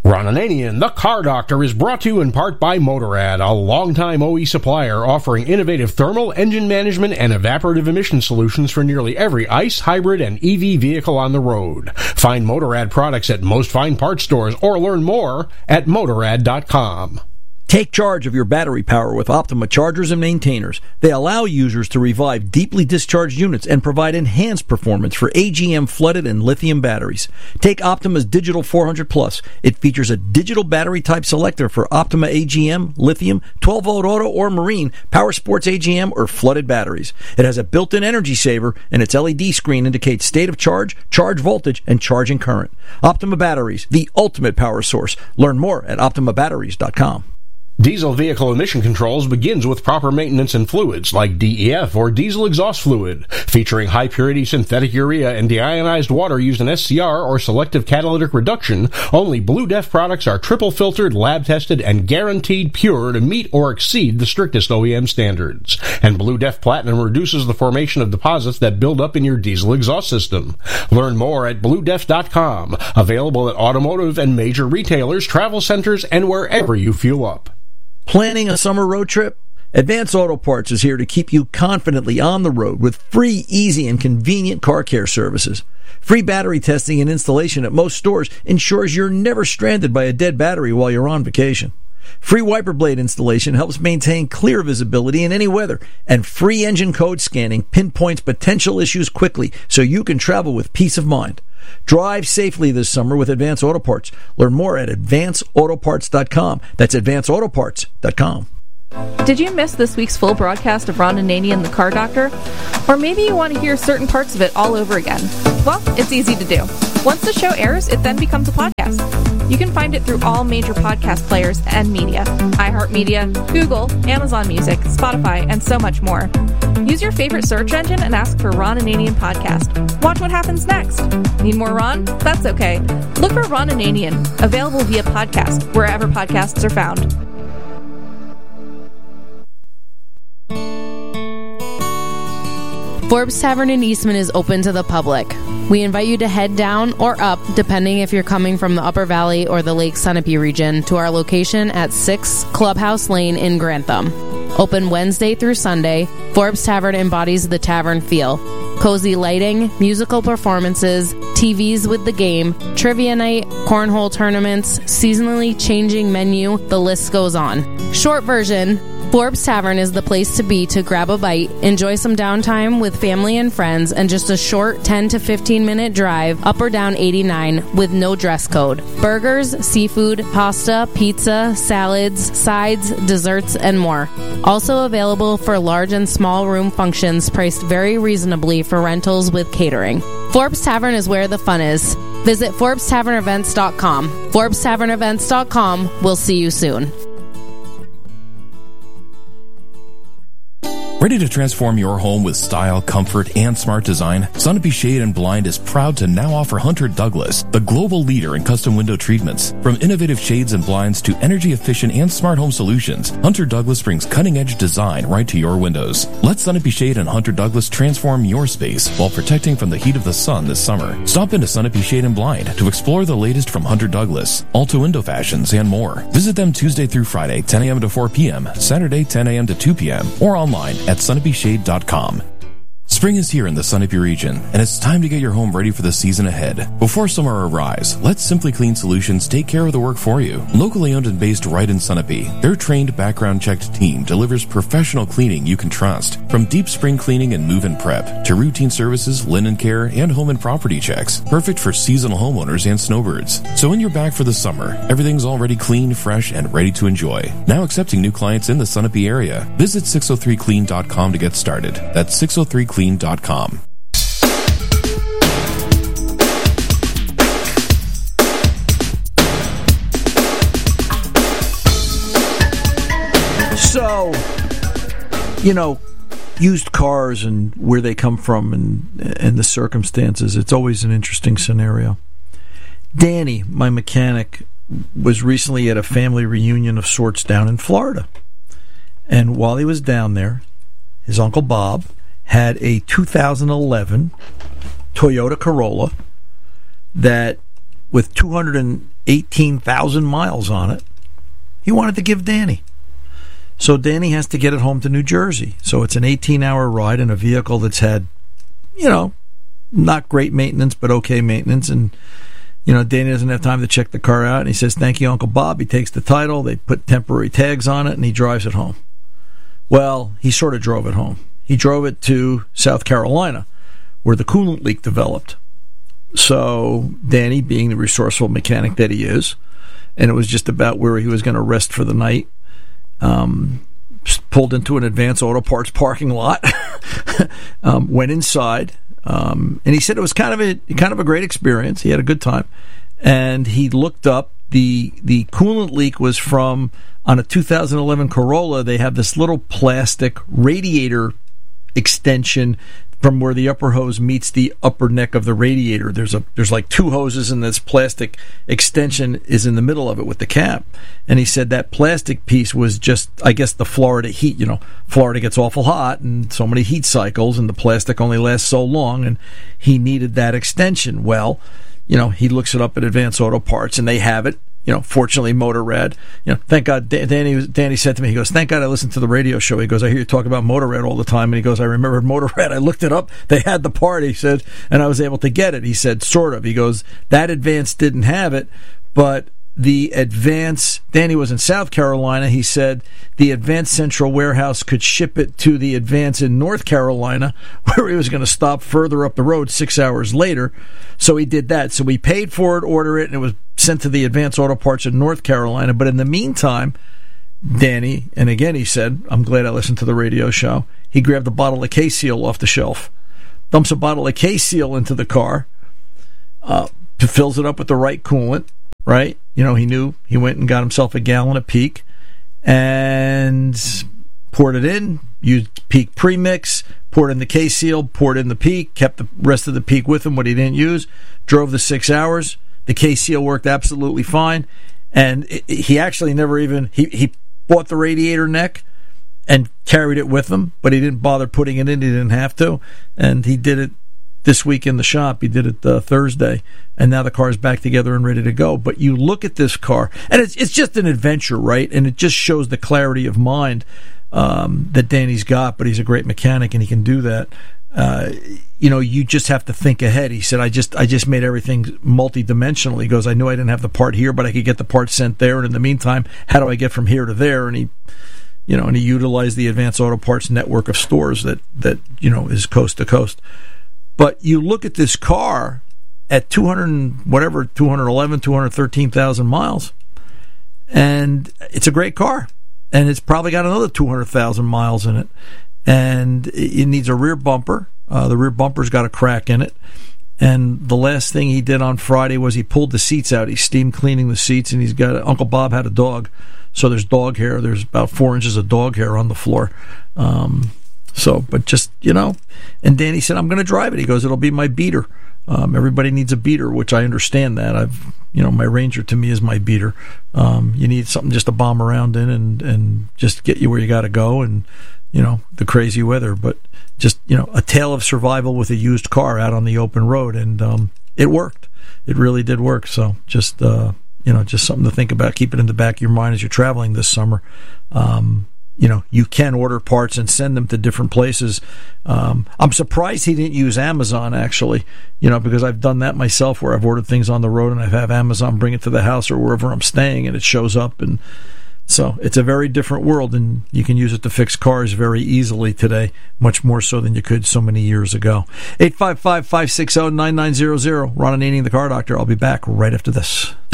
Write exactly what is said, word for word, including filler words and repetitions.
Ron Ananian, the Car Doctor, is brought to you in part by Motorrad, a longtime O E supplier offering innovative thermal, engine management, and evaporative emission solutions for nearly every ICE, hybrid, and E V vehicle on the road. Find Motorrad products at most fine parts stores or learn more at motorrad dot com. Take charge of your battery power with Optima Chargers and Maintainers. They allow users to revive deeply discharged units and provide enhanced performance for A G M flooded and lithium batteries. Take Optima's Digital four hundred Plus. It features a digital battery type selector for Optima A G M, lithium, twelve volt auto or marine, Power Sports A G M, or flooded batteries. It has a built-in energy saver, and its L E D screen indicates state of charge, charge voltage, and charging current. Optima Batteries, the ultimate power source. Learn more at optima batteries dot com. Diesel vehicle emission controls begins with proper maintenance and fluids like D E F or diesel exhaust fluid. Featuring high-purity synthetic urea and deionized water used in S C R or selective catalytic reduction, only Blue Def products are triple-filtered, lab-tested, and guaranteed pure to meet or exceed the strictest O E M standards. And Blue Def Platinum reduces the formation of deposits that build up in your diesel exhaust system. Learn more at blue def dot com. Available at automotive and major retailers, travel centers, and wherever you fuel up. Planning a summer road trip? Advance Auto Parts is here to keep you confidently on the road with free, easy, and convenient car care services. Free battery testing and installation at most stores ensures you're never stranded by a dead battery while you're on vacation. Free wiper blade installation helps maintain clear visibility in any weather, and free engine code scanning pinpoints potential issues quickly so you can travel with peace of mind. Drive safely this summer with Advance Auto Parts. Learn more at advance auto parts dot com. That's advance auto parts dot com. Did you miss this week's full broadcast of Ron Ananian, the Car Doctor? Or maybe you want to hear certain parts of it all over again. Well, it's easy to do. Once the show airs, it then becomes a podcast. You can find it through all major podcast players and media: iHeartMedia, Google, Amazon Music, Spotify, and so much more. Use your favorite search engine and ask for Ron Ananian Podcast. Watch what happens next. Need more Ron? That's okay. Look for Ron Ananian, available via podcast, wherever podcasts are found. Forbes Tavern in Eastman is open to the public. We invite you to head down or up, depending if you're coming from the Upper Valley or the Lake Sunapee region, to our location at six Clubhouse Lane in Grantham. Open Wednesday through Sunday, Forbes Tavern embodies the tavern feel. Cozy lighting, musical performances, T Vs with the game, trivia night, cornhole tournaments, seasonally changing menu, the list goes on. Short version, Forbes Tavern is the place to be to grab a bite, enjoy some downtime with family and friends, and just a short ten to fifteen minute drive up or down eighty-nine with no dress code. Burgers, seafood, pasta, pizza, salads, sides, desserts, and more. Also available for large and small room functions, priced very reasonably for rentals with catering. Forbes Tavern is where the fun is. Visit Forbes Tavern Events dot com. Forbes Tavern Events dot com. We'll see you soon. Ready to transform your home with style, comfort, and smart design? Sunapee Shade and Blind is proud to now offer Hunter Douglas, the global leader in custom window treatments. From innovative shades and blinds to energy-efficient and smart home solutions, Hunter Douglas brings cutting-edge design right to your windows. Let Sunapee Shade and Hunter Douglas transform your space while protecting from the heat of the sun this summer. Stop into Sunapee Shade and Blind to explore the latest from Hunter Douglas, Alta Window Fashions, and more. Visit them Tuesday through Friday, ten a.m. to four p.m., Saturday, ten a.m. to two p.m., or online at sunapee shade dot com. Spring is here in the Sunapee region, and it's time to get your home ready for the season ahead. Before summer arrives, let Simply Clean Solutions take care of the work for you. Locally owned and based right in Sunapee, their trained, background-checked team delivers professional cleaning you can trust. From deep spring cleaning and move-in prep, to routine services, linen care, and home and property checks. Perfect for seasonal homeowners and snowbirds. So when you're back for the summer, everything's already clean, fresh, and ready to enjoy. Now accepting new clients in the Sunapee area. Visit six oh three clean dot com to get started. That's six oh three clean dot com. So, you know, used cars and where they come from and and the circumstances, it's always an interesting scenario. Danny, my mechanic, was recently at a family reunion of sorts down in Florida. And while he was down there, his Uncle Bob had a two thousand eleven Toyota Corolla that, with two hundred eighteen thousand miles on it. He wanted to give Danny. So Danny has to get it home to New Jersey. So it's an eighteen-hour ride in a vehicle that's had, you know, not great maintenance, but okay maintenance. And, you know, Danny doesn't have time to check the car out. And he says, thank you, Uncle Bob. He takes the title. They put temporary tags on it, and he drives it home. Well, he sort of drove it home. He drove it to South Carolina, where the coolant leak developed. So Danny, being the resourceful mechanic that he is, and it was just about where he was going to rest for the night, um, pulled into an Advance Auto Parts parking lot, um, went inside, um, and he said it was kind of a kind of a great experience. He had a good time, and he looked up the the coolant leak was from, on a two thousand eleven Corolla. They have this little plastic radiator extension from where the upper hose meets the upper neck of the radiator. There's a there's like two hoses, and this plastic extension is in the middle of it with the cap. And he said that plastic piece was just, I guess, the Florida heat. You know, Florida gets awful hot and so many heat cycles, and the plastic only lasts so long, and he needed that extension. Well, you know, he looks it up at Advance Auto Parts, and they have it. You know, fortunately, Motorrad. You know, thank God. Danny Danny said to me, he goes, "Thank God I listened to the radio show." He goes, "I hear you talk about Motorrad all the time." And he goes, "I remembered Motorrad. I looked it up. They had the part." He said, and I was able to get it. He said, sort of. He goes, that Advance didn't have it, but the Advance, Danny was in South Carolina. He said the Advance Central Warehouse could ship it to the Advance in North Carolina, where he was going to stop further up the road six hours later. So he did that. So we paid for it, order it, and it was sent to the Advance Auto Parts in North Carolina. But in the meantime, Danny, and again he said, I'm glad I listened to the radio show, he grabbed a bottle of K-Seal off the shelf, dumps a bottle of K-Seal into the car, uh, fills it up with the right coolant, right? You know, he knew. He went and got himself a gallon of Peak and poured it in, used Peak premix, poured in the K-Seal, poured in the Peak, kept the rest of the Peak with him, what he didn't use, drove the six hours. The K-Seal worked absolutely fine, and it, it, he actually never even, he, he bought the radiator neck and carried it with him, but he didn't bother putting it in. He didn't have to, and he did it this week in the shop. He did it uh, Thursday, and now the car's back together and ready to go. But you look at this car, and it's it's just an adventure, right? And it just shows the clarity of mind um, that Danny's got, but he's a great mechanic, and he can do that. Uh, you know, you just have to think ahead. He said, I just I just made everything multi-dimensional. He goes, I knew I didn't have the part here, but I could get the part sent there, and in the meantime, how do I get from here to there? And he, you know, and he utilized the Advance Auto Parts network of stores that, that you know, is coast to coast. But you look at this car at two hundred, whatever, two eleven, two thirteen thousand miles, and it's a great car. And it's probably got another two hundred thousand miles in it. And it needs a rear bumper. Uh, the rear bumper's got a crack in it. And the last thing he did on Friday was he pulled the seats out. He's steam cleaning the seats, and he's got a, Uncle Bob had a dog, so there's dog hair. There's about four inches of dog hair on the floor. Um, so, but just, you know, and Danny said, I'm going to drive it. He goes, it'll be my beater. Um, everybody needs a beater, which I understand that. I've, you know, my Ranger to me is my beater. Um, you need something just to bomb around in and, and just get you where you got to go, and, you know, the crazy weather, but just, you know, a tale of survival with a used car out on the open road. And um, it worked. It really did work. So just, uh, you know, just something to think about. Keep it in the back of your mind as you're traveling this summer. Um, you know, you can order parts and send them to different places. Um, I'm surprised he didn't use Amazon, actually, you know, because I've done that myself where I've ordered things on the road and I've had Amazon bring it to the house or wherever I'm staying, and it shows up. And so it's a very different world, and you can use it to fix cars very easily today, much more so than you could so many years ago. eight five five, five six zero, nine nine zero zero. Ron Ananian, the Car Doctor. I'll be back right after this.